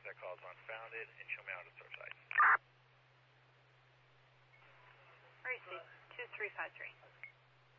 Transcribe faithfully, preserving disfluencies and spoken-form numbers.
that call is unfounded and show me how to source site. Receive two three five three.